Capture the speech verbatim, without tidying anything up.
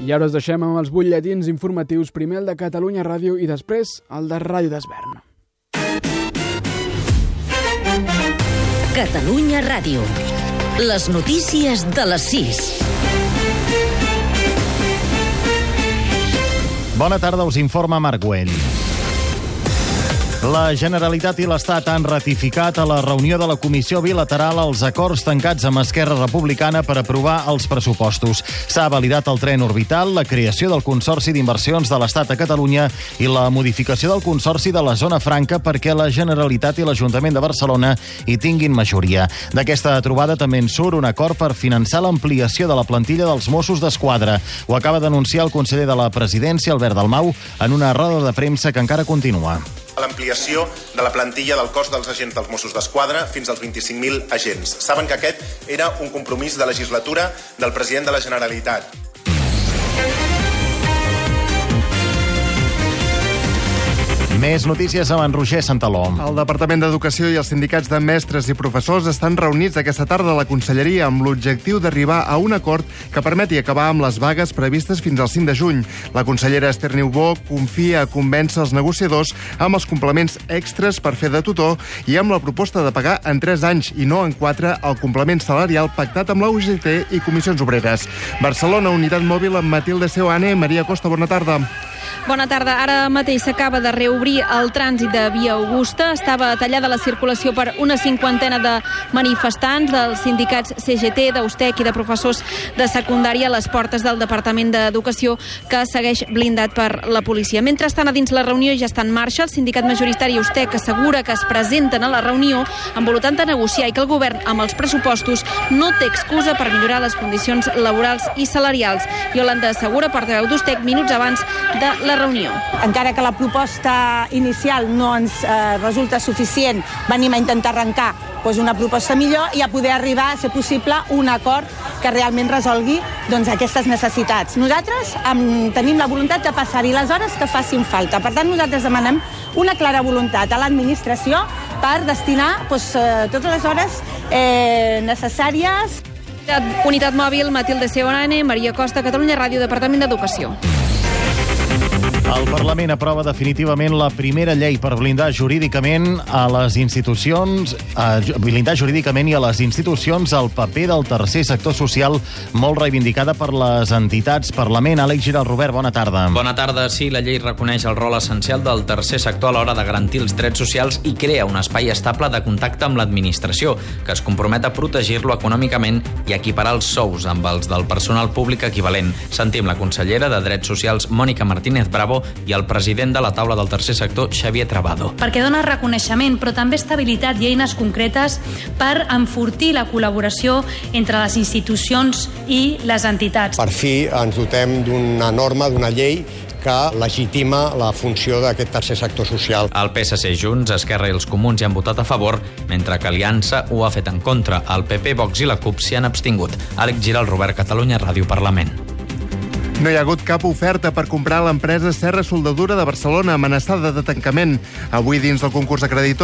I ara us deixem amb els butlletins informatius, primer el de Catalunya Ràdio i després el de Ràdio d'Esvern. Catalunya Ràdio. Les notícies de les sis. Bona tarda, us informa Marc Güell. La Generalitat i l'Estat han ratificat a la reunió de la Comissió Bilateral els acords tancats amb Esquerra Republicana per aprovar els pressupostos. S'ha validat el tren orbital, la creació del Consorci d'Inversions de l'Estat a Catalunya i la modificació del Consorci de la Zona Franca perquè la Generalitat i l'Ajuntament de Barcelona hi tinguin majoria. D'aquesta trobada també en surt un acord per finançar l'ampliació de la plantilla dels Mossos d'Esquadra. Ho acaba d'anunciar el conseller de la Presidència, Albert Dalmau, en una roda de premsa que encara continua. L'ampliació de la plantilla del cos dels agents dels Mossos d'Esquadra fins als vint-i-cinc mil agents. Saben que aquest era un compromís de legislatura del president de la Generalitat. Més notícies amb en Roger Santaló. El Departament d'Educació i els sindicats de mestres i professors estan reunits aquesta tarda a la Conselleria amb l'objectiu d'arribar a un acord que permeti acabar amb les vagues previstes fins al cinc de juny. La consellera Esther Niubó confia a convèncer els negociadors amb els complements extres per fer de tutor i amb la proposta de pagar en tres anys i no en quatre el complement salarial pactat amb la U G T i Comissions Obreres. Barcelona, unitat mòbil amb Matilde Seoane. Maria Costa, bona tarda. Bona tarda. Ara mateix s'acaba de reobrir el trànsit de Via Augusta. Estava tallada la circulació per una cinquantena de manifestants dels sindicats C G T, d'Ustec i de professors de secundària a les portes del Departament d'Educació, que segueix blindat per la policia. Mentrestant, a dins la reunió ja està en marxa. El sindicat majoritari Ustec assegura que es presenten a la reunió amb voluntat de negociar i que el govern, amb els pressupostos, no té excusa per millorar les condicions laborals i salarials. Iolanda Segura, portaveu d'Ustec, minuts abans de la reunió. Encara que la proposta inicial no ens eh, resulta suficient, venim a intentar arrencar doncs, una proposta millor i a poder arribar, a ser possible, un acord que realment resolgui doncs, aquestes necessitats. Nosaltres amb, tenim la voluntat de passar-hi les hores que facin falta. Per tant, nosaltres demanem una clara voluntat a l'administració per destinar doncs, eh, totes les hores eh, necessàries. Unitat mòbil, Matilde Seoane, Maria Costa, Catalunya Ràdio, Departament d'Educació. El Parlament aprova definitivament la primera llei per blindar jurídicament a les institucions, a blindar jurídicament i a les institucions el paper del tercer sector social, molt reivindicada per les entitats. Parlament, Àlex Giral Robert, bona tarda. Bona tarda. Sí, la llei reconeix el rol essencial del tercer sector a l'hora de garantir els drets socials i crea un espai estable de contacte amb l'administració, que es compromet a protegir-lo econòmicament i equiparar els sous amb els del personal públic equivalent. Sentim la consellera de Drets Socials, Mònica Martínez Bravo, i el president de la taula del tercer sector, Xavier Trabado. Perquè dona reconeixement, però també estabilitat i eines concretes per enfortir la col·laboració entre les institucions i les entitats. Per fi ens dotem d'una norma, d'una llei que legitima la funció d'aquest tercer sector social. El P S C, Junts, Esquerra i els Comuns hi han votat a favor, mentre que Aliança ho ha fet en contra. El P P, Vox i la CUP s'hi han abstingut. Àlex Giral Robert, Catalunya Ràdio, Parlament. No hi ha hagut cap oferta per comprar l'empresa Serra Soldadura de Barcelona, amenaçada de tancament. Avui, dins del concurs de creditors,